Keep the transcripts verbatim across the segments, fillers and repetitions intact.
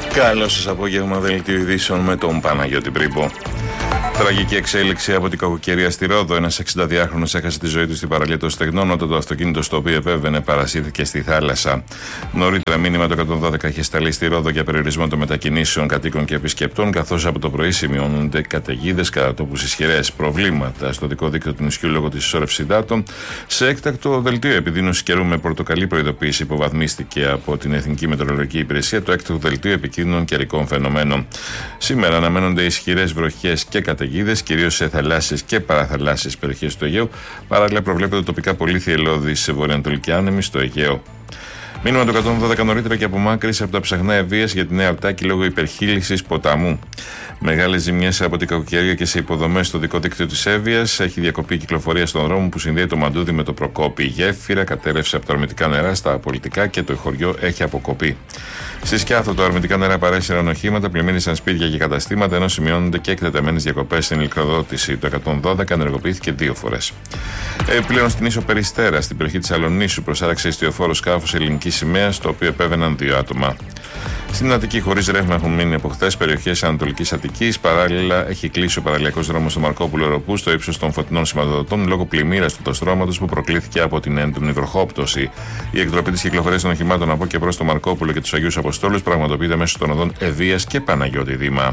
Καλό σας απόγευμα, δελτίο ειδήσεων με τον Παναγιώτη Πρίμπο. Τραγική εξέλιξη από την κακοκαιρία στη Ρόδο. Ένας εξηνταδυάχρονος έχασε τη ζωή του στην παραλία των Στεγνών όταν το αυτοκίνητο στο οποίο επέβαινε παρασύρθηκε στη θάλασσα. Νωρίτερα, μήνυμα το εκατόν δώδεκα είχε σταλεί στη Ρόδο για περιορισμό των μετακινήσεων κατοίκων και επισκεπτών, καθώς από το πρωί σημειώνονται καταιγίδες κατά τόπους ισχυρές. Προβλήματα στο δικό δίκτυο του νησιού λόγω της συσσόρευσης υδάτων. Σε έκτακτο δελτίο επιδείνωσης καιρού με πορτοκαλί προειδοποίηση υποβαθμίστηκε από την Εθνική Μετεωρολογική Υπηρεσία το έκτακτο δελτίο επικίνδυνων καιρικών φαινομένων. Σήμερα αναμένονται ισχυρές βροχές και καταιγίδες, κυρίως σε θαλάσσιες και παραθαλάσσιες περιοχές του Αιγαίου. Παράλληλα, προβλέπεται τοπικά πολύ θυελλώδης σε βορειοανατολική άνεμη στο Αιγαίο. Μήνυμα το εκατόν δώδεκα νωρίτερα και απομάκρυνση από τα ψαχνά Ευβοίας για τη Νέα Αρτάκη λόγω υπερχείλησης ποταμού. Μεγάλες ζημιές από την κακοκαιρία και σε υποδομές στο δικό δίκτυο της Εύβοιας. Έχει διακοπεί η κυκλοφορία στον δρόμο που συνδέει το Μαντούδι με το Προκόπη. Η γέφυρα κατέρευσε από τα ορμητικά νερά στα πολιτικά και το χωριό έχει αποκοπεί. Στη Σκιάθο, τα ορμητικά νερά παρέσυραν οχήματα, πλημμύρισαν σπίτια και καταστήματα, ενώ σημειώνονται και εκτεταμένες διακοπές στην ηλεκτροδότηση. Το εκατόν δώδεκα ενεργοποιήθηκε δύο φορές. Επιπλέον, στην ίσο Περιστέρα, στην περιοχή της Αλονίσου, προσάραξε ιστιοφόρο σκάφος ελληνικής σημαίας, στο οποίο επέβαιναν δύο άτομα. Στην Αττική, χωρίς ρεύμα έχουν μείνει από χθες περιοχές Ανατολικής Αττικής. Παράλληλα, έχει κλείσει ο παραλιακός δρόμος στο Μαρκόπουλο Ροπού στο ύψος των φωτεινών σηματοδοτών λόγω πλημμύρας του δοστρώματος που προκλήθηκε από την έντονη βροχόπτωση. Η εκτροπή της κυκλοφορίας των οχημάτων από και προς το Μαρκόπουλο και τους Αγίους Αποστόλους πραγματοποιείται μέσω των οδών Ευβοίας και Παναγιώτη Δήμα.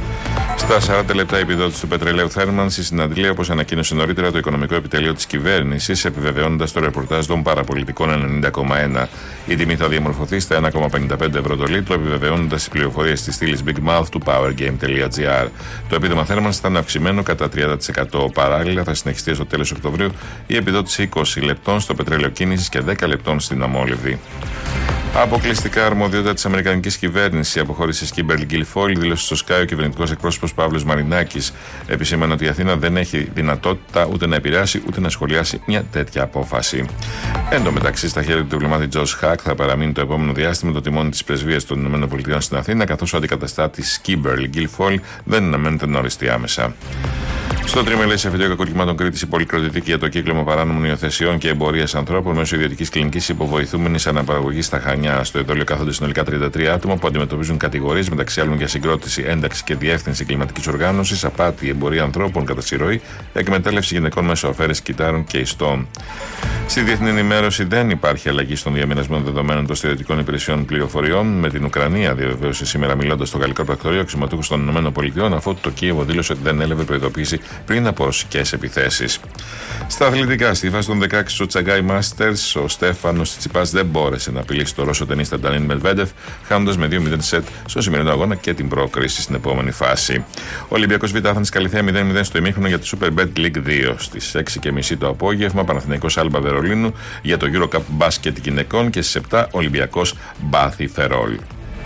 Στα σαράντα λεπτά, η επιδότηση του πετρελαίου θέρμανση στην Αντλία, όπως ανακοίνωσε νωρίτερα το Οικονομικό Επιτελείο της Κυβέρνησης, επιβεβαιώνοντας το ρεπορτάζ των παραπολιτικών ενενήντα κόμμα ένα. Η τιμή θα διαμορφωθεί στα ένα κόμμα πενήντα πέντε ευρώ το λίτρο, επιβεβαιώνοντας τις πληροφορίες της στήλης Big Mouth του powergame.gr. Το επίδομα θέρμανσης θα είναι αυξημένο κατά τριάντα τοις εκατό. Παράλληλα, θα συνεχιστεί στο τέλος Οκτωβρίου η επιδότηση είκοσι λεπτών στο πετρέλαιο κίνησης και δέκα λεπτών στην αμόλυβδη. Αποκλειστικά αρμοδιότητα της Αμερικανικής κυβέρνησης, η αποχώρηση της Κίμπερλι Γκιλφόιλ, δήλωσε στο Sky ο κυβερνητικός εκπρόσωπος Παύλος Μαρινάκης. Επισήμανε ότι η Αθήνα δεν έχει δυνατότητα ούτε να επηρεάσει ούτε να σχολιάσει μια τέτοια απόφαση. Εν τω μεταξύ, στα χέρια του διπλωμάτη Τζος Χακ θα παραμείνει το επόμενο διάστημα το τιμόνι της πρεσβείας των ΗΠΑ στην Αθήνα, καθώς ο αντικαταστάτης Κίμπερλι Γκιλφόιλ δεν αναμένεται να οριστεί άμεσα. Στο τριμελές εφετείο κακοκοιμάτων Κρήτης, η πολυκροτητική για το κύκλωμα παράνομων υιοθεσιών και εμπορίας ανθρώπων μέσω ιδιωτικής κλινικής υποβοηθούμενης αναπαραγωγής στα Χανιά. Στο εδόλιο κάθονται συνολικά τριάντα τρία άτομα που αντιμετωπίζουν κατηγορίες μεταξύ άλλων για συγκρότηση, ένταξη και διεύθυνση κλιματικής οργάνωσης, απάτη, εμπορία ανθρώπων κατά συρροή, εκμετάλλευση γυναικών μέσω αφαίρεσης κυτάρων και ιστών. Στη διεθνή ενημέρωση, δεν υπάρχει αλλαγή στον διαμοιρασμό δεδομένων των στρατιωτικών υπηρεσιών πληροφοριών με την Ουκρανία, διαβεβαίωσε σήμερα μιλώντας στο Γαλλικό Πρακτορείο αξιωματούχος των ΗΠΑ, αφού το Κίεβο δήλωσε ότι δεν έλαβε προειδοποίηση πριν από ρωσικές επιθέσεις. Στα αθλητικά, στη φάση των δεκαέξι στο Τσαγκάι Μάστερς, ο Στέφανος Τσιτσιπάς δεν μπόρεσε να απειλήσει το Ρώσο τενίστα Ντανίλ Μετβέντεφ, χάνοντας με δύο μηδέν σετ στο σημερινό αγώνα και την πρόκριση στην επόμενη φάση. Ο Ολυμπιακός Β' Άθενας Καλιθέα μηδέν μηδέν στο ημίχρονο για τη Superbet League δύο. Στις έξι και μισή το απόγευμα, Παναθηναϊκός Άλμπα Βερολίνου για το Eurocup μπάσκετ γυναικών και στις επτά Ολυμπιακός Μπάθη Φερόλ.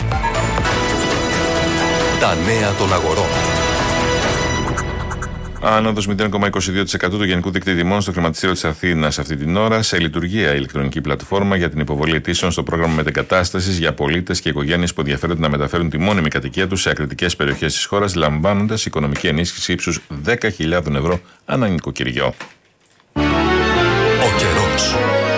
Τα νέα των αγορών. Άνοδος μηδέν κόμμα είκοσι δύο τοις εκατό του γενικού δικτύου τιμών στο χρηματιστήριο της Αθήνας αυτή την ώρα. Σε λειτουργία η ηλεκτρονική πλατφόρμα για την υποβολή αιτήσεων στο πρόγραμμα μετεγκατάστασης για πολίτες και οικογένειες που ενδιαφέρονται να μεταφέρουν τη μόνιμη κατοικία τους σε ακριτικές περιοχές της χώρας, λαμβάνοντας οικονομική ενίσχυση ύψους δέκα χιλιάδες ευρώ ανά νοικοκυριό. Ο καιρός.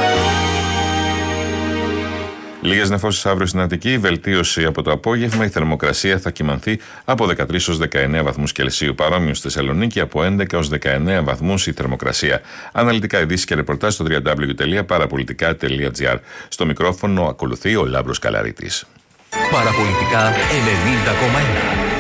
Λίγες νεφώσεις αύριο στην Αττική, βελτίωση από το απόγευμα. Η θερμοκρασία θα κυμανθεί από δεκατρείς έως δεκαεννέα βαθμούς Κελσίου. Παρόμοιο στη Θεσσαλονίκη, από έντεκα έως δεκαεννέα βαθμούς η θερμοκρασία. Αναλυτικά ειδήσεις και ρεπορτάζ στο double-u double-u double-u τελεία παραπολιτικά τελεία τζι άρ. Στο μικρόφωνο ακολουθεί ο Λάμπρος Καλαρίτης. Παραπολιτικά ενενήντα κόμμα ένα.